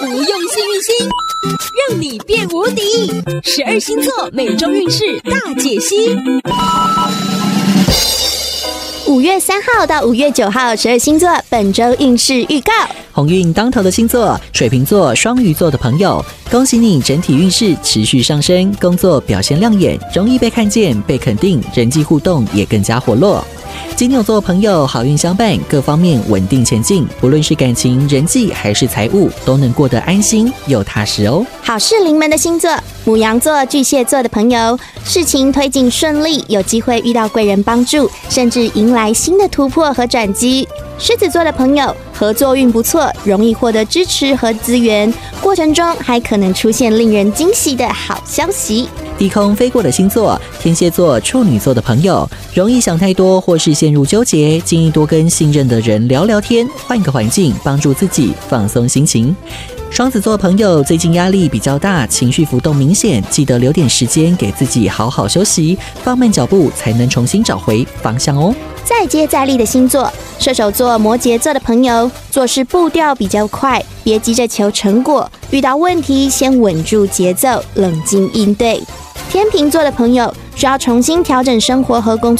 不用幸运星，让你变无敌。12星座每周运势大解析。 5月3号到5月9号，12星座本周运势预告。 鸿运当头的星座，水瓶座、双鱼座的朋友，恭喜你整体运势持续上升，工作表现亮眼，容易被看见、被肯定，人际互动也更加活络。金牛座朋友好运相伴，各方面稳定前进，不论是感情、人际还是财务，都能过得安心又踏实哦。 好事临门的星座，牡羊座、巨蟹座的朋友，事情推进顺利，有机会遇到贵人帮助，甚至迎来新的突破和转机。狮子座的朋友，合作运不错，容易获得支持和资源，过程中还可能出现令人惊喜的好消息。 低空飞过的星座，天蝎座、处女座的朋友，容易想太多或是陷入纠结，建议多跟信任的人聊聊天，换个环境，帮助自己放松心情。双子座朋友最近压力比较大，情绪浮动明显，记得留点时间给自己好好休息，放慢脚步才能重新找回方向哦。 再接再厉的星座，射手座、摩羯座的朋友，做事步调比较快，别急着求成果，遇到问题先稳住节奏，冷静应对。天秤座的朋友需要重新调整生活和工作